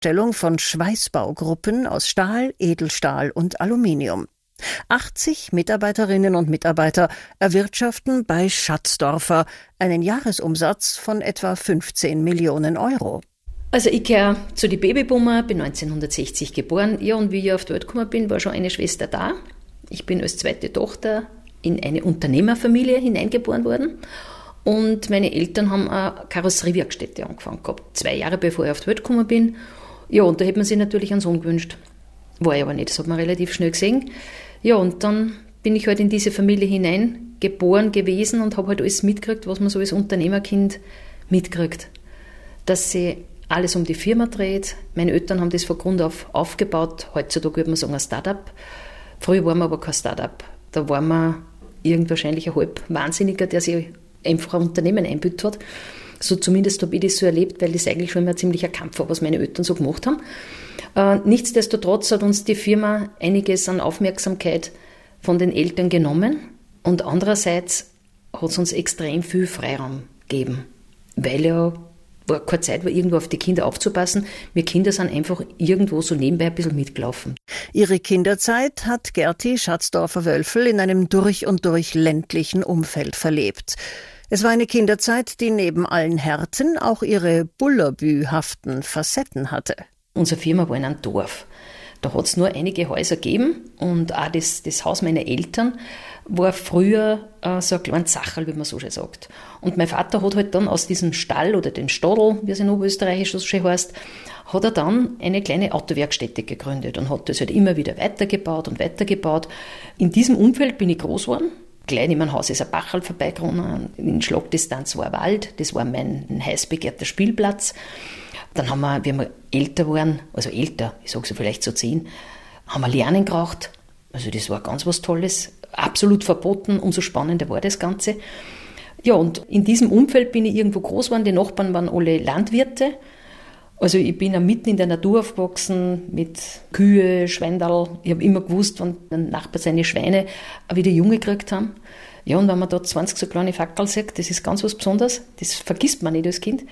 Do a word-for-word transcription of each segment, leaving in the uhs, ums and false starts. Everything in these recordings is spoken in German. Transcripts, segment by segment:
Herstellung von Schweißbaugruppen aus Stahl, Edelstahl und Aluminium. achtzig Mitarbeiterinnen und Mitarbeiter erwirtschaften bei Schatzdorfer einen Jahresumsatz von etwa fünfzehn Millionen Euro. Also ich gehöre zu den Babyboomer, bin neunzehnhundertsechzig geboren. Ja, und wie ich auf die Welt gekommen bin, war schon eine Schwester da. Ich bin als zweite Tochter in eine Unternehmerfamilie hineingeboren worden. Und meine Eltern haben eine Karosseriewerkstätte angefangen gehabt, zwei Jahre bevor ich auf die Welt gekommen bin. Ja, und da hätte man sich natürlich einen Sohn gewünscht. War ich aber nicht, das hat man relativ schnell gesehen. Ja, und dann bin ich halt in diese Familie hineingeboren gewesen und habe halt alles mitgekriegt, was man so als Unternehmerkind mitkriegt. Dass sie alles um die Firma dreht. Meine Eltern haben das von Grund auf aufgebaut. Heutzutage würde man sagen ein Start-up. Früher waren wir aber kein Start-up. Da war man irgend wahrscheinlich ein halb Wahnsinniger, der sich einfach ein Unternehmen einbüht hat. So zumindest habe ich das so erlebt, weil das eigentlich schon immer ein ziemlicher Kampf war, was meine Eltern so gemacht haben. Äh, nichtsdestotrotz hat uns die Firma einiges an Aufmerksamkeit von den Eltern genommen und andererseits hat es uns extrem viel Freiraum gegeben, weil ja war keine Zeit war, irgendwo auf die Kinder aufzupassen. Wir Kinder sind einfach irgendwo so nebenbei ein bisschen mitgelaufen. Ihre Kinderzeit hat Gerti Schatzdorfer-Wölfel in einem durch und durch ländlichen Umfeld verlebt. Es war eine Kinderzeit, die neben allen Härten auch ihre bullerbühaften Facetten hatte. Unsere Firma war in einem Dorf. Da hat es nur einige Häuser gegeben und auch das, das Haus meiner Eltern war früher äh, so ein kleines Sacherl, wie man so schön sagt. Und mein Vater hat halt dann aus diesem Stall oder den Stadl, wie es in Oberösterreichisch so schön heißt, hat er dann eine kleine Autowerkstätte gegründet und hat das halt immer wieder weitergebaut und weitergebaut. In diesem Umfeld bin ich groß geworden. Gleich in meinem Haus ist ein Bachel vorbeigegangen, in Schlagdistanz war ein Wald, das war mein heiß begehrter Spielplatz. Dann haben wir, wie wir älter waren, also älter, ich sage so vielleicht so zehn, haben wir Lernen geraucht. Also das war ganz was Tolles, absolut verboten, umso spannender war das Ganze. Ja, und in diesem Umfeld bin ich irgendwo groß geworden, die Nachbarn waren alle Landwirte. Also ich bin auch mitten in der Natur aufgewachsen, mit Kühe, Schweindal. Ich habe immer gewusst, wenn ein Nachbar seine Schweine wieder Junge gekriegt haben. Ja, und wenn man da zwanzig so kleine Fackel sieht, das ist ganz was Besonderes. Das vergisst man nicht als Kind.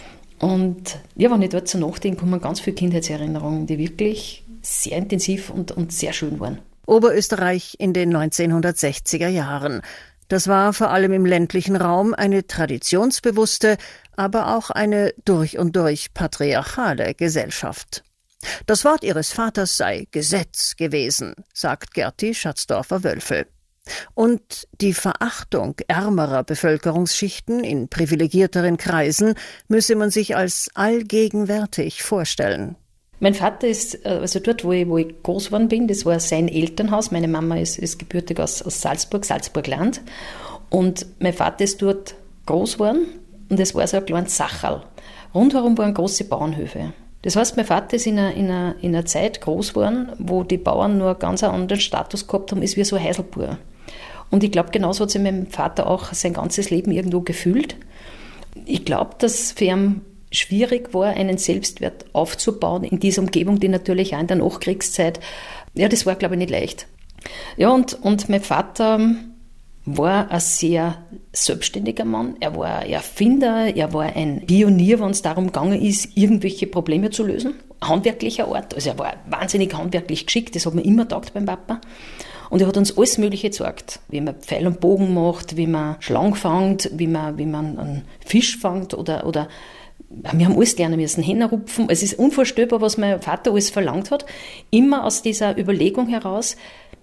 Und ja, wenn ich dort so nachdenke, kommen ganz viele Kindheitserinnerungen, die wirklich sehr intensiv und, und sehr schön waren. Oberösterreich in den neunzehnhundertsechziger Jahren. Das war vor allem im ländlichen Raum eine traditionsbewusste, aber auch eine durch und durch patriarchale Gesellschaft. Das Wort ihres Vaters sei Gesetz gewesen, sagt Gerti Schatzdorfer-Wölfel. Und die Verachtung ärmerer Bevölkerungsschichten in privilegierteren Kreisen müsse man sich als allgegenwärtig vorstellen. Mein Vater ist, also dort, wo ich, wo ich groß geworden bin, das war sein Elternhaus. Meine Mama ist, ist gebürtig aus, aus Salzburg, Salzburg-Land. Und mein Vater ist dort groß geworden und es war so ein kleines Sacherl. Rundherum waren große Bauernhöfe. Das heißt, mein Vater ist in einer, in einer, in einer Zeit groß geworden, wo die Bauern nur ganz einen anderen Status gehabt haben, als wie so ein Heiselbauer. Und ich glaube, genauso hat sich mein Vater auch sein ganzes Leben irgendwo gefühlt. Ich glaube, dass für ihn schwierig war, einen Selbstwert aufzubauen in dieser Umgebung, die natürlich auch in der Nachkriegszeit, ja, das war, glaube ich, nicht leicht. Ja, und, und mein Vater war ein sehr selbstständiger Mann. Er war ein Erfinder, er war ein Pionier, wenn es darum gegangen ist, irgendwelche Probleme zu lösen. Handwerklicher Art. Also er war wahnsinnig handwerklich geschickt, das hat mir immer taugt beim Papa. Und er hat uns alles Mögliche gezeigt, wie man Pfeil und Bogen macht, wie man Schlangen fängt, wie man, wie man einen Fisch fängt oder, oder wir haben alles lernen müssen, Hände rupfen. Es ist unvorstellbar, was mein Vater alles verlangt hat. Immer aus dieser Überlegung heraus,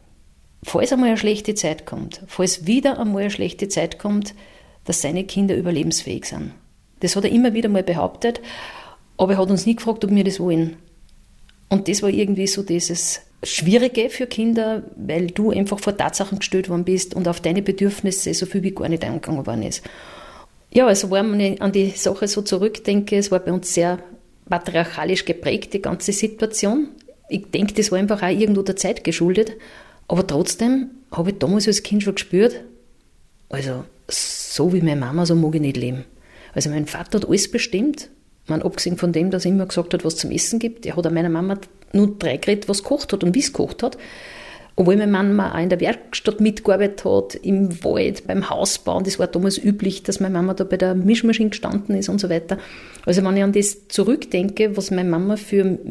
falls einmal eine schlechte Zeit kommt, falls wieder einmal eine schlechte Zeit kommt, dass seine Kinder überlebensfähig sind. Das hat er immer wieder mal behauptet, aber er hat uns nie gefragt, ob wir das wollen. Und das war irgendwie so dieses Schwierige für Kinder, weil du einfach vor Tatsachen gestellt worden bist und auf deine Bedürfnisse so viel wie gar nicht eingegangen worden ist. Ja, also wenn ich an die Sache so zurückdenke, es war bei uns sehr patriarchalisch geprägt, die ganze Situation. Ich denke, das war einfach auch irgendwo der Zeit geschuldet. Aber trotzdem habe ich damals als Kind schon gespürt, also so wie meine Mama, so mag ich nicht leben. Also mein Vater hat alles bestimmt. Man, abgesehen von dem, dass er immer gesagt hat, was zum Essen gibt. Er hat an meiner Mama nur drei geredet, was gekocht hat und wie es gekocht hat. Obwohl meine Mama auch in der Werkstatt mitgearbeitet hat, im Wald, beim Hausbauen. Das war damals üblich, dass meine Mama da bei der Mischmaschine gestanden ist und so weiter. Also wenn ich an das zurückdenke, was meine Mama für